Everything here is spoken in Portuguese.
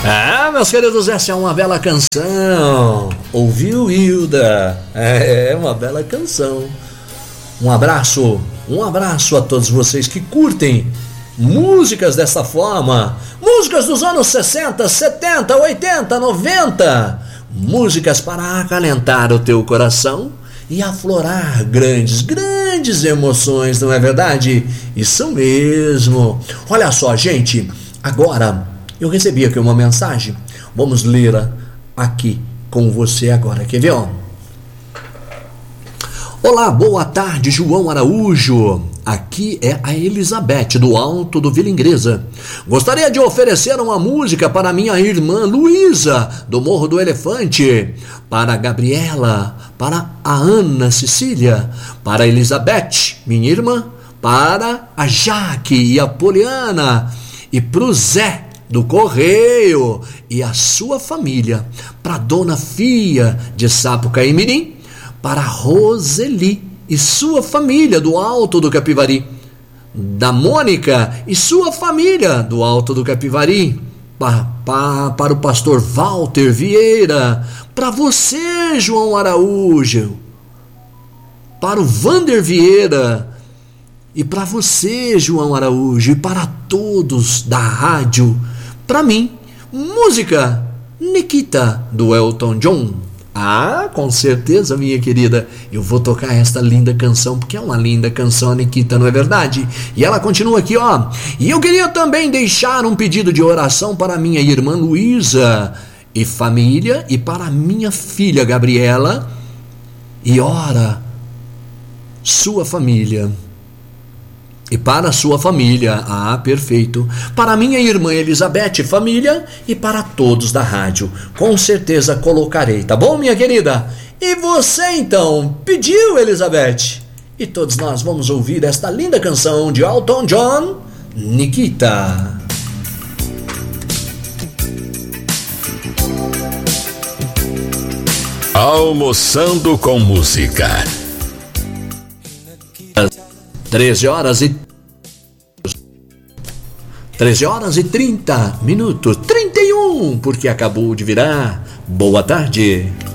Ah, meus queridos, essa é uma bela canção. Ouviu, Hilda? É uma bela canção. Um abraço a todos vocês que curtem músicas dessa forma. Músicas dos anos 60, 70, 80, 90. Músicas para acalentar o teu coração e aflorar grandes emoções, não é verdade? Isso mesmo. Olha só, gente, agora eu recebi aqui uma mensagem. Vamos lê-la aqui com você agora. Quer ver, ó? Olá, boa tarde, João Araújo. Aqui é a Elizabeth, do Alto do Vila Inglesa. Gostaria de oferecer uma música para minha irmã Luísa, do Morro do Elefante, para a Gabriela, para a Ana Cecília, para a Elizabeth, minha irmã, para a Jaque e a Poliana, e para o Zé do Correio e a sua família, para a Dona Fia de Sapucaí-Mirim, para a Roseli e sua família do Alto do Capivari, da Mônica e sua família do Alto do Capivari, para o pastor Walter Vieira, para você, João Araújo, para o Vander Vieira e para você, João Araújo, e para todos da rádio. Para mim, música Nikita do Elton John. Ah, com certeza, minha querida, eu vou tocar esta linda canção, porque é uma linda canção, a Nikita, não é verdade? E ela continua aqui, ó. E eu queria também deixar um pedido de oração para minha irmã Luísa e família, e para minha filha Gabriela, e ora, sua família. E para a sua família, ah, perfeito. Para minha irmã Elizabeth, família, e para todos da rádio. Com certeza colocarei, tá bom, minha querida? E você então, pediu, Elizabeth? E todos nós vamos ouvir esta linda canção de Elton John, Nikita. Almoçando com música. 13 horas e 30 minutos, 31, porque acabou de virar. Boa tarde.